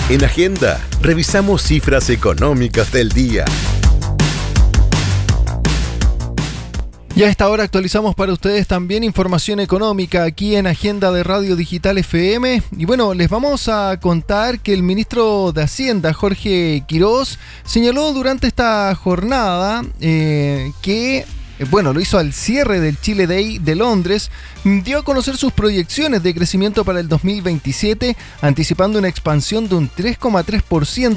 En Agenda, revisamos cifras económicas del día. Y a esta hora actualizamos para ustedes también información económica aquí en Agenda de Radio Digital FM. Y bueno, les vamos a contar que el ministro de Hacienda, Jorge Quirós, señaló durante esta jornada que... lo hizo al cierre del Chile Day de Londres, dio a conocer sus proyecciones de crecimiento para el 2027, anticipando una expansión de un 3,3%